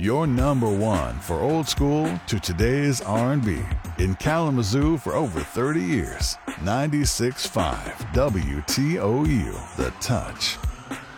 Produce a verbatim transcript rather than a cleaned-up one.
Your number one for old school to today's R and B. In Kalamazoo for over thirty years. ninety-six point five W T O U, The Touch.